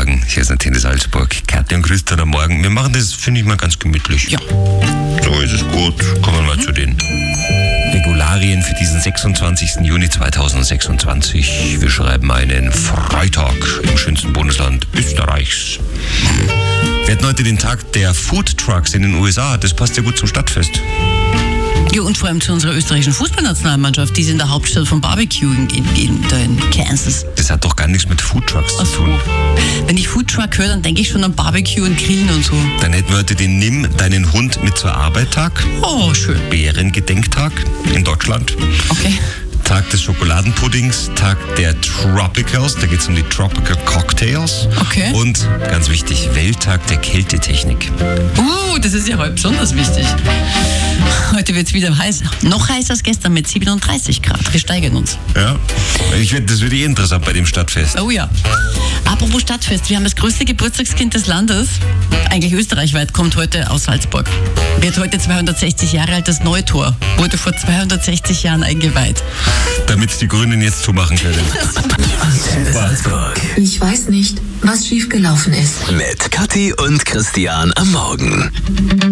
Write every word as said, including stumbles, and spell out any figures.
Morgen. Hier ist Antenne Salzburg. Katja und Christian am Morgen. Wir machen das, finde ich mal, ganz gemütlich. Ja. So ist es gut. Kommen wir mal zu den Regularien für diesen sechsundzwanzigsten Juni zweitausendsechsundzwanzig. Wir schreiben einen Freitag im schönsten Bundesland Österreichs. Wir hatten heute den Tag der Food Trucks in den U S A. Das passt ja gut zum Stadtfest. Ja, und vor allem zu unserer österreichischen Fußballnationalmannschaft, die ist in der Hauptstadt von Barbecue in, in, da in Kansas. Das hat doch gar nichts mit Food Trucks Ach zu tun. so. Wenn ich Food Truck höre, dann denke ich schon an Barbecue und Grillen und so. Dann hätten wir heute den Nimm deinen Hund mit zur Arbeit Tag. Oh, schön. Bärengedenktag in Deutschland. Okay. Tag des Schokoladenpuddings, Tag der Tropicals, da geht es um die Tropical Cocktails. Okay. Und ganz wichtig, Welttag der Kältetechnik. Uh, das ist ja heute besonders wichtig. Heute wird es wieder heiß. Noch heißer als gestern mit siebenunddreißig Grad. Wir steigern uns. Ja, ich find, das wird eh interessant bei dem Stadtfest. Oh ja. Apropos Stadtfest, wir haben das größte Geburtstagskind des Landes, eigentlich österreichweit, kommt heute aus Salzburg. Wird heute zweihundertsechzig Jahre alt, das Neutor. Wurde vor zweihundertsechzig Jahren eingeweiht. Damit die Grünen jetzt zumachen können. Antenne Salzburg. Ich weiß nicht, was schiefgelaufen ist. Mit Kathi und Christian am Morgen.